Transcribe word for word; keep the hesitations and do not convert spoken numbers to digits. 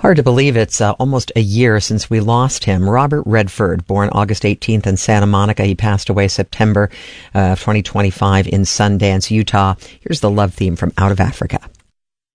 Hard to believe it's uh, almost a year since we lost him. Robert Redford, born August eighteenth in Santa Monica. He passed away September uh, of twenty twenty-five in Sundance, Utah. Here's the love theme from Out of Africa.